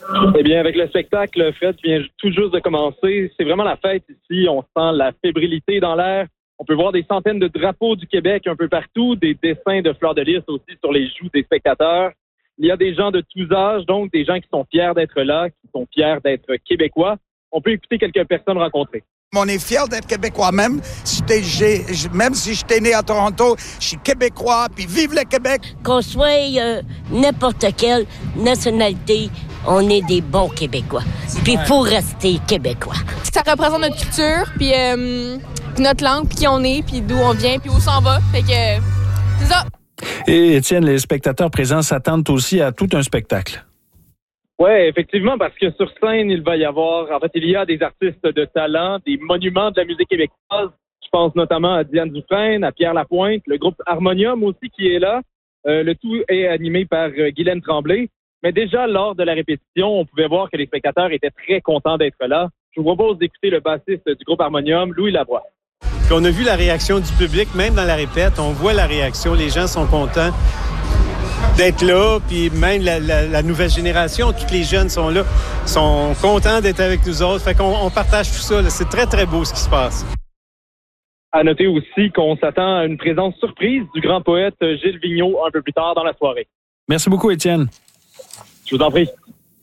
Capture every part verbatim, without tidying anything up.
Eh bien, avec le spectacle, Fred, qui vient tout juste de commencer, c'est vraiment la fête ici. On sent la fébrilité dans l'air. On peut voir des centaines de drapeaux du Québec un peu partout, des dessins de fleurs de lys aussi sur les joues des spectateurs. Il y a des gens de tous âges, donc des gens qui sont fiers d'être là, qui sont fiers d'être québécois. On peut écouter quelques personnes rencontrées. On est fiers d'être québécois, même si, j'ai, même si j'étais né à Toronto, je suis québécois, puis vive le Québec! Qu'on soit euh, n'importe quelle nationalité, on est des bons Québécois. Puis il faut rester québécois. Ça représente notre culture, puis euh, notre langue, puis qui on est, puis d'où on vient, puis où s'en va. Fait que euh, c'est ça. Et Étienne, les spectateurs présents s'attendent aussi à tout un spectacle. Oui, effectivement, parce que sur scène, il va y avoir, en fait, il y a des artistes de talent, des monuments de la musique québécoise. Je pense notamment à Diane Dufresne, à Pierre Lapointe, le groupe Harmonium aussi qui est là. Euh, le tout est animé par euh, Guylaine Tremblay. Mais déjà, lors de la répétition, on pouvait voir que les spectateurs étaient très contents d'être là. Je vous propose d'écouter le bassiste du groupe Harmonium, Louis Lavoie. Puis on a vu la réaction du public, même dans la répète. On voit la réaction, les gens sont contents d'être là, puis même la, la, la nouvelle génération, tous les jeunes sont là, sont contents d'être avec nous autres. Fait qu'on on partage tout ça. Là. C'est très, très beau ce qui se passe. À noter aussi qu'on s'attend à une présence surprise du grand poète Gilles Vigneault un peu plus tard dans la soirée. Merci beaucoup, Étienne. Je vous en prie.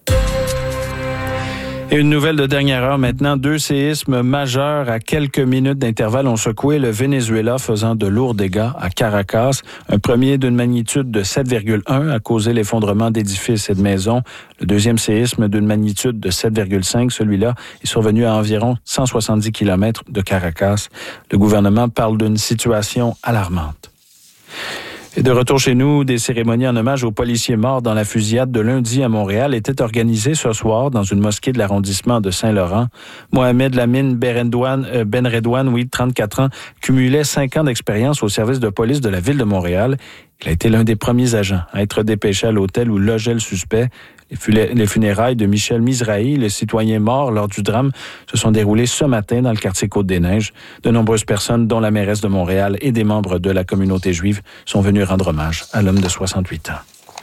Et une nouvelle de dernière heure maintenant, deux séismes majeurs à quelques minutes d'intervalle ont secoué le Venezuela, faisant de lourds dégâts à Caracas. Un premier d'une magnitude de sept virgule un a causé l'effondrement d'édifices et de maisons. Le deuxième séisme d'une magnitude de sept virgule cinq, celui-là, est survenu à environ cent soixante-dix kilomètres de Caracas. Le gouvernement parle d'une situation alarmante. Et de retour chez nous, des cérémonies en hommage aux policiers morts dans la fusillade de lundi à Montréal étaient organisées ce soir dans une mosquée de l'arrondissement de Saint-Laurent. Mohamed Lamine Benredouane, euh, Benredouane, oui, trente-quatre ans, cumulait cinq ans d'expérience au service de police de la ville de Montréal. Il a été l'un des premiers agents à être dépêché à l'hôtel où logeait le suspect. Les funérailles de Michel Mizrahi, le citoyen mort lors du drame, se sont déroulées ce matin dans le quartier Côte-des-Neiges. De nombreuses personnes, dont la mairesse de Montréal et des membres de la communauté juive, sont venus rendre hommage à l'homme de soixante-huit ans.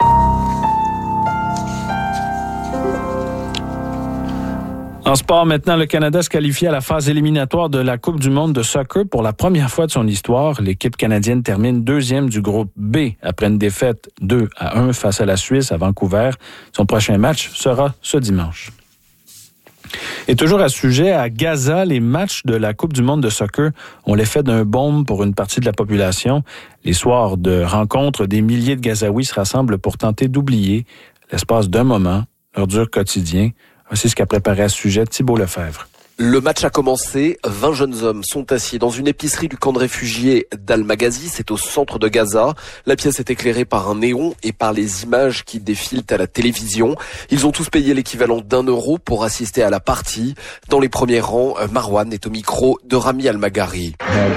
En sport, maintenant, le Canada se qualifie à la phase éliminatoire de la Coupe du monde de soccer pour la première fois de son histoire. L'équipe canadienne termine deuxième du groupe B après une défaite deux à un face à la Suisse à Vancouver. Son prochain match sera ce dimanche. Et toujours à ce sujet, à Gaza, les matchs de la Coupe du monde de soccer ont l'effet d'un baume pour une partie de la population. Les soirs de rencontres, des milliers de Gazaouis se rassemblent pour tenter d'oublier, l'espace d'un moment, leur dur quotidien. Voici ce qu'a préparé à ce sujet Thibault Lefebvre. Le match a commencé. vingt jeunes hommes sont assis dans une épicerie du camp de réfugiés d'Al-Maghazi. C'est au centre de Gaza. La pièce est éclairée par un néon et par les images qui défilent à la télévision. Ils ont tous payé l'équivalent d'un euro pour assister à la partie. Dans les premiers rangs, Marwan est au micro de Rami Al-Maghari.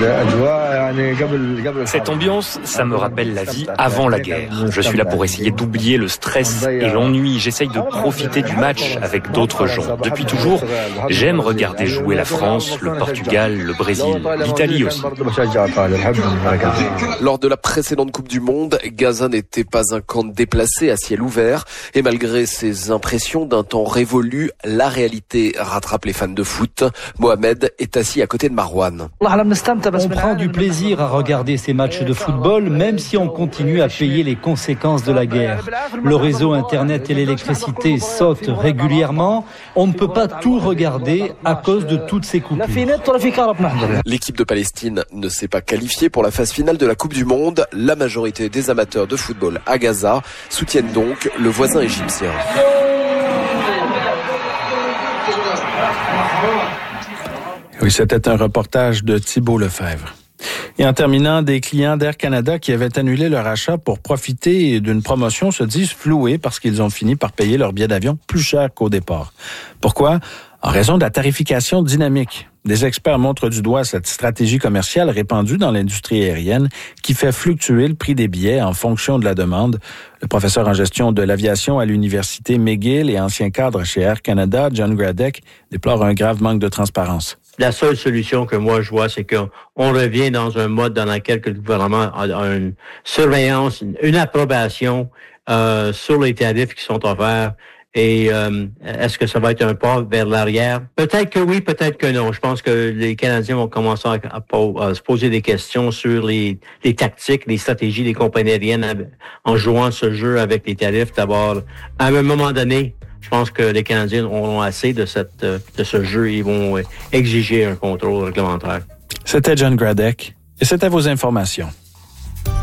Cette ambiance, ça me rappelle la vie avant la guerre. Je suis là pour essayer d'oublier le stress et l'ennui. J'essaye de profiter du match avec d'autres gens. Depuis toujours, j'aime regarder jouer la France, le Portugal, le Brésil, l'Italie aussi. Lors de la précédente Coupe du Monde, Gaza n'était pas un camp déplacé à ciel ouvert. Et malgré ses impressions d'un temps révolu, la réalité rattrape les fans de foot. Mohamed est assis à côté de Marwan. On prend du plaisir à regarder ces matchs de football, même si on continue à payer les conséquences de la guerre. Le réseau Internet et l'électricité sautent régulièrement. On ne peut pas tout regarder à cause de toutes ces coupures. L'équipe de Palestine ne s'est pas qualifiée pour la phase finale de la Coupe du Monde. La majorité des amateurs de football à Gaza soutiennent donc le voisin égyptien. Oui, c'était un reportage de Thibault Lefebvre. Et en terminant, des clients d'Air Canada qui avaient annulé leur achat pour profiter d'une promotion se disent floués parce qu'ils ont fini par payer leur billet d'avion plus cher qu'au départ. Pourquoi? En raison de la tarification dynamique. Des experts montrent du doigt cette stratégie commerciale répandue dans l'industrie aérienne qui fait fluctuer le prix des billets en fonction de la demande. Le professeur en gestion de l'aviation à l'université McGill et ancien cadre chez Air Canada, John Gradek, déplore un grave manque de transparence. La seule solution que moi je vois, c'est qu'on revient dans un mode dans lequel le gouvernement a une surveillance, une approbation euh, sur les tarifs qui sont offerts Et euh, est-ce que ça va être un pas vers l'arrière? Peut-être que oui, peut-être que non. Je pense que les Canadiens vont commencer à, à, à se poser des questions sur les, les tactiques, les stratégies des compagnies aériennes en jouant ce jeu avec les tarifs. D'abord, à un moment donné, je pense que les Canadiens auront assez de, cette, de ce jeu et ils vont exiger un contrôle réglementaire. C'était John Gradek et c'était vos informations.